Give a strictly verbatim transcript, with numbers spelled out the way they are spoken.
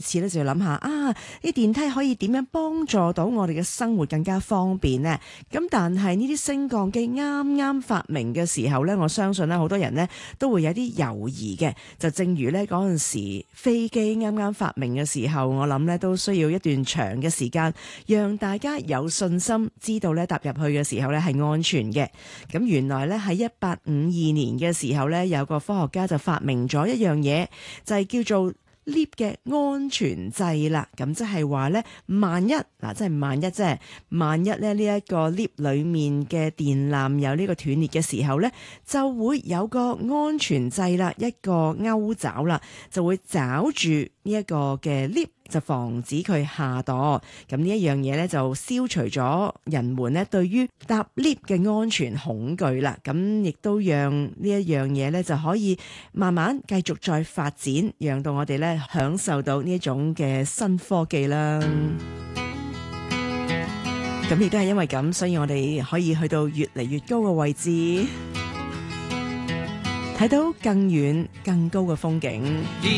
始咧就要諗下啊，啲電梯可以點樣幫助到我哋嘅生活更加方便呢？咁但係呢啲升降機啱啱發明嘅時候呢，我相信咧好多人呢都會有啲猶豫嘅。就正如呢嗰陣時飛機啱啱發明嘅時候，我諗呢都需要一段長嘅時間，讓大家有信心知道呢踏入去嘅時候呢係安全嘅。咁原來呢喺一八五二年嘅時候呢，有個科學家就發明咗一樣嘢，就係叫做lift 嘅安全掣啦。咁即係話呢，萬一嗱，即係萬一即係萬一咧呢一個 lift 裏面嘅電纜有呢個斷裂嘅時候呢，就會有個安全掣啦，一個勾爪啦，就會抓住呢一個嘅 lift，就防止佢下墮。咁呢一樣嘢呢，就消除咗人們呢對於搭 lift 嘅安全恐懼啦。咁亦都讓呢一樣嘢呢，就可以慢慢繼續再發展，讓到我哋呢享受到呢一種嘅新科技啦。咁亦都係因為咁，所以我哋可以去到越嚟越高嘅位置，睇到更遠更高嘅風景。